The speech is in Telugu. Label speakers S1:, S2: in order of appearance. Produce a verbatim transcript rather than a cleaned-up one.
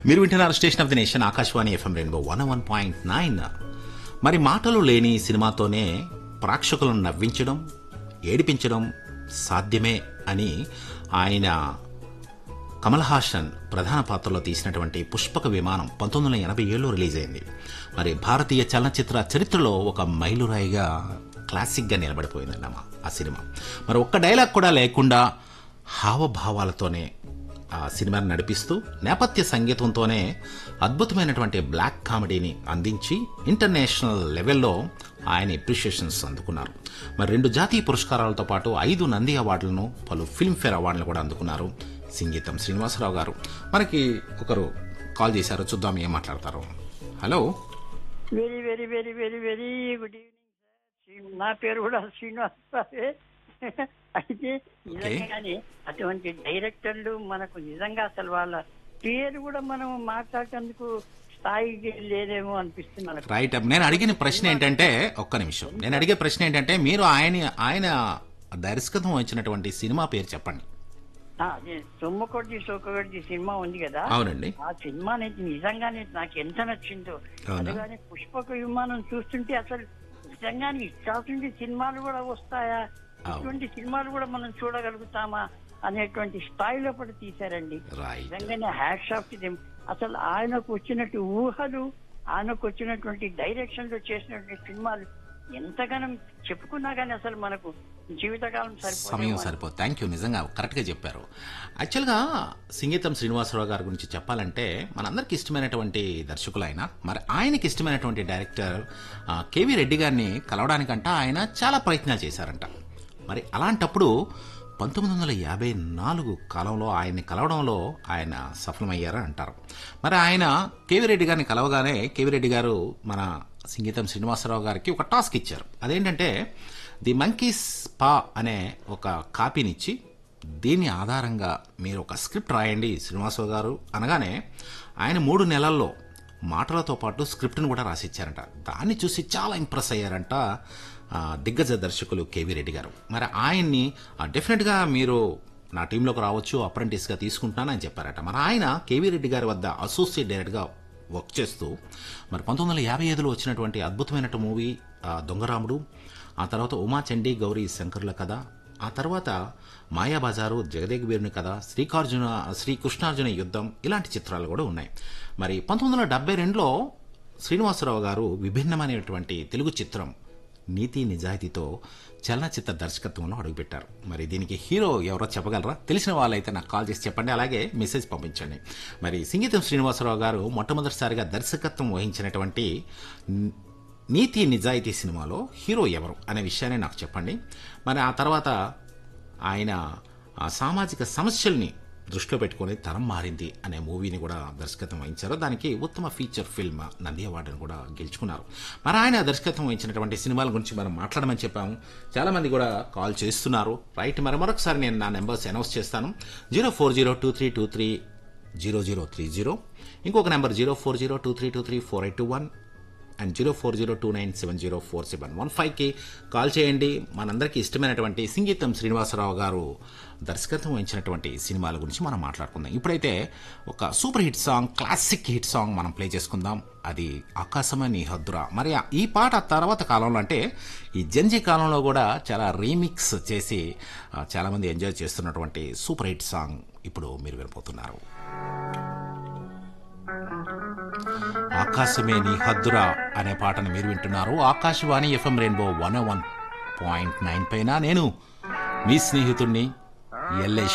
S1: మీరు వింటున్నారు station of the nation Akashvani FM rainbow one one point nine. మరి మాటలు లేని సినిమాతోనే ప్రేక్షకులను నవ్వించడం, ఏడిపించడం సాధ్యమే అని ఆయన కమల్ హాసన్ ప్రధాన పాత్రలో తీసినటువంటి పుష్పక విమానం పంతొమ్మిది వందల ఎనభై ఏడులో రిలీజ్ అయింది. మరి భారతీయ చలనచిత్ర చరిత్రలో ఒక మైలురాయిగా క్లాసిక్గా నిలబడిపోయిందన్నమ ఆ సినిమా. మరి ఒక్క డైలాగ్ కూడా లేకుండా హావభావాలతోనే ఆ సినిమాని నడిపిస్తూ నేపథ్య సంగీతంతోనే అద్భుతమైనటువంటి బ్లాక్ కామెడీని అందించి ఇంటర్నేషనల్ లెవెల్లో ఆయన అప్రిషియేషన్స్ అందుకున్నారు. మరి రెండు జాతీయ పురస్కారాలతో పాటు ఐదు నంది అవార్డులను, పలు ఫిల్మ్ఫేర్ అవార్డులను కూడా అందుకున్నారు సింగీతం శ్రీనివాసరావు గారు. మనకి ఒకరు కాల్ చేశారు, చూద్దాం ఏం మాట్లాడతారు. Hello,
S2: very very very very very good evening sir. నా పేరు కూడా శ్రీనివాసరావే. అయితే నిజంగానే అటువంటి డైరెక్టర్లు మనకు నిజంగా అసలు వాళ్ళ పేరు కూడా మనం మాట్లాడేందుకు స్థాయికి లేదేమో అనిపిస్తుంది మనకు.
S1: రైట్. నేను అడిగిన ప్రశ్న ఏంటంటే, ఒక్క నిమిషం, నేను అడిగే ప్రశ్న ఏంటంటే మీరు ఆయన ఆయన దర్శకత్వం వహించినటువంటి సినిమా పేరు చెప్పండి.
S2: సొమ్మకొడ్డి సోకొడ్డి సినిమా ఉంది కదా.
S1: అవునండి.
S2: ఆ సినిమా అనేది నిజంగానే నాకు ఎంత నచ్చిందో. అందుకని పుష్పక విమానం చూస్తుంటే అసలు నిజంగానే ఇష్టాల్సింది సినిమాలు కూడా వస్తాయా, ఇటువంటి సినిమాలు కూడా మనం చూడగలుగుతామా అనేటువంటి స్థాయిలో కూడా తీశారండి. నిజంగానే హ్యాట్స్ ఆఫ్ టు దెమ్. అసలు ఆయనకు వచ్చినట్టు ఊహలు, ఆయనకు వచ్చినటువంటి డైరెక్షన్ లో చేసినటువంటి సినిమాలు ఎంతగానో చెప్పుకున్నా కానీ అసలు మనకు జీవితకాలం
S1: సమయం సరిపోదు. థ్యాంక్ యూ, నిజంగా కరెక్ట్ గా చెప్పారు. యాక్చువల్గా సింగీతం శ్రీనివాసరావు గారి గురించి చెప్పాలంటే మనందరికి ఇష్టమైనటువంటి దర్శకులు ఆయన. మరి ఆయనకి ఇష్టమైనటువంటి డైరెక్టర్ కేవీ రెడ్డి గారిని కలవడానికంట ఆయన చాలా ప్రయత్నాలు చేశారంట. మరి అలాంటప్పుడు పంతొమ్మిది వందల యాభై నాలుగు కాలంలో ఆయన్ని కలవడంలో ఆయన సఫలమయ్యారని అంటారు. మరి ఆయన కేవీ రెడ్డి గారిని కలవగానే కేవీ రెడ్డి గారు మన సింగీతం శ్రీనివాసరావు గారికి ఒక టాస్క్ ఇచ్చారు. అదేంటంటే ది మంకీస్ పా అనే ఒక కాపీనిచ్చి దీని ఆధారంగా మీరు ఒక స్క్రిప్ట్ రాయండి శ్రీనివాసరావు గారు అనగానే ఆయన మూడు నెలల్లో మాటలతో పాటు స్క్రిప్ట్ను కూడా రాసిచ్చారంట. దాన్ని చూసి చాలా ఇంప్రెస్ అయ్యారంట దిగ్గజ దర్శకులు కేవీ రెడ్డి గారు. మరి ఆయన్ని డెఫినెట్గా మీరు నా టీంలోకి రావచ్చు, అప్రెంటిస్గా తీసుకుంటున్నానని చెప్పారట. మరి ఆయన కేవీ రెడ్డి గారి వద్ద అసోసియేట్ డైరెక్టర్గా వర్క్ చేస్తూ మరి పంతొమ్మిది వందల యాభై ఐదులో వచ్చినటువంటి అద్భుతమైన మూవీ దొంగరాముడు, ఆ తర్వాత ఉమాచండీ గౌరీ శంకర్ల కథ, ఆ తర్వాత మాయాబజారు, జగదేగువీరుని కథ, శ్రీకార్జున శ్రీకృష్ణార్జున యుద్ధం, ఇలాంటి చిత్రాలు కూడా ఉన్నాయి. మరి పంతొమ్మిది వందల డెబ్బై రెండులో శ్రీనివాసరావు గారు విభిన్నమైనటువంటి తెలుగు చిత్రం నీతి నిజాయితీతో చలనచిత్ర దర్శకత్వంలో అడుగుపెట్టారు. మరి దీనికి హీరో ఎవరో చెప్పగలరా? తెలిసిన వాళ్ళైతే నాకు కాల్ చేసి చెప్పండి, అలాగే మెసేజ్ పంపించండి. మరి సింగీతం శ్రీనివాసరావు గారు మొట్టమొదటిసారిగా దర్శకత్వం వహించినటువంటి నీతి నిజాయితీ సినిమాలో హీరో ఎవరు అనే విషయాన్ని నాకు చెప్పండి. మరి ఆ తర్వాత ఆయన సామాజిక సమస్యల్ని దృష్టిలో పెట్టుకుని తరం మారింది అనే మూవీని కూడా దర్శకత్వం వహించారు. దానికి ఉత్తమ ఫీచర్ ఫిల్మ్ నంది అవార్డును కూడా గెలుచుకున్నారు. మరి ఆయన దర్శకత్వం వహించినటువంటి సినిమాల గురించి మనం మాట్లాడమని చెప్పాము. చాలా మంది కూడా కాల్ చేస్తున్నారు. రైట్, మరి మరొకసారి నేను నా నెంబర్స్ అనౌన్స్ చేస్తాను. Zero four zero two three two three zero zero three zero, ఇంకొక number zero four zero two three two three four eight two one and zero four zero two nine seven zero four seven one ఫైవ్కి కాల్ చేయండి. మనందరికీ ఇష్టమైనటువంటి సింగీతం శ్రీనివాసరావు గారు దర్శకత్వం వహించినటువంటి సినిమాల గురించి మనం మాట్లాడుకుందాం. ఇప్పుడైతే ఒక super hit song, classic hit song మనం ప్లే చేసుకుందాం. అది ఆకాశమే నీ హద్దురా. మరి ఈ పాట తర్వాత కాలంలో అంటే ఈ జంజీ కాలంలో కూడా చాలా రీమిక్స్ చేసి చాలామంది ఎంజాయ్ చేస్తున్నటువంటి సూపర్ హిట్ సాంగ్ ఇప్పుడు మీరు వినపోతున్నారు. ఆకాశమే నీ హద్దురా అనే పాటను మీరు వింటున్నారు Akashvani FM rainbow one one point nine పైన. నేను మీ స్నేహితుడిని ఎల్ఐ